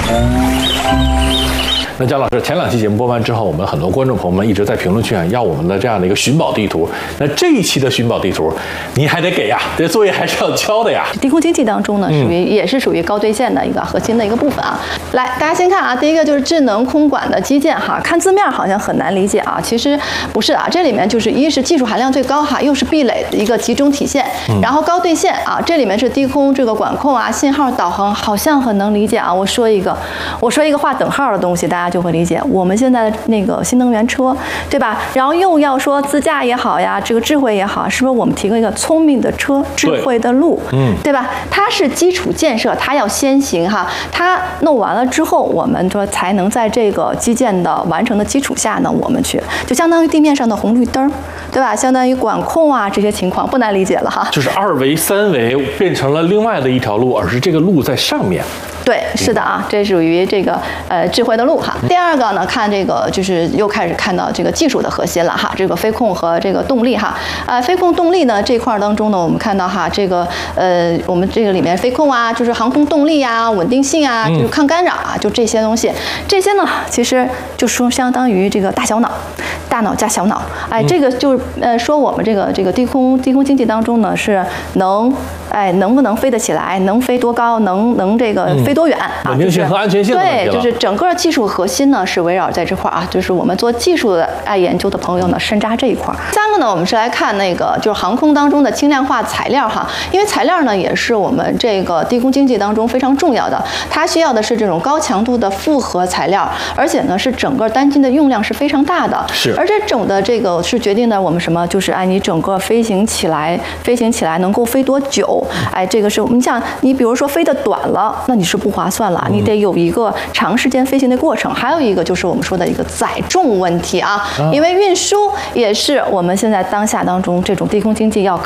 那姜老师，前2期节目播完之后，我们很多观众朋友们一直在评论区上要我们的这样的一个寻宝地图。那这一期的寻宝地图，您还得给呀，这作业还是要交的呀。 低空经济当中呢，也是属于高兑现的一个核心的一个部分啊。来，大家先看啊，第一个就是智能空管的基建哈，看字面好像很难理解啊，其实不是啊，这里面就是一是技术含量最高哈，又是壁垒的一个集中体现，然后高兑现啊，这里面是低空这个管控啊、信号导航，好像很能理解啊。我说一个划等号的东西，大家就会理解。我们现在的那个新能源车，对吧？然后又要说自驾也好呀，这个智慧也好，是不是我们提供一个聪明的车、智慧的路，对吧？它是基础建设，它要先行哈，它弄完了之后，我们说才能在这个基建的完成的基础下呢，我们去就相当于地面上的红绿灯，对吧？相当于管控啊这些情况不难理解了哈。 就是2维、3维变成了另外的一条路，而是这个路在上面。 对，是的啊，这属于这个智慧的路哈。第二个呢，看这个就是又开始看到这个技术的核心了哈，这个飞控和这个动力哈。飞控动力呢这块当中呢，我们看到哈，这个我们这个里面飞控啊，就是航空动力啊、稳定性啊，就是抗干扰啊，就这些东西。这些呢，其实就说相当于这个大小脑，大脑加小脑。哎，这个就是说我们这个低空经济当中呢是能不能飞得起来，能飞多高，能这个飞多远啊？ 稳定性和安全性的问题了。 对，就是整个技术核心呢是围绕在这块啊，就是我们做技术的爱研究的朋友呢深扎这一块。3个呢，我们是来看那个就是航空当中的轻量化材料哈，因为材料呢也是我们这个低空经济当中非常重要的，它需要的是这种高强度的复合材料，而且呢是整个单斤的用量是非常大的。 是， 而这种的这个是决定了我们什么，就是你整个飞行起来能够飞多久。这个是你想，你比如说飞得短了，那你是不划算了，你得有一个长时间飞行的过程。还有一个就是我们说的一个载重问题啊，因为运输也是我们现在当下当中这种低空经济要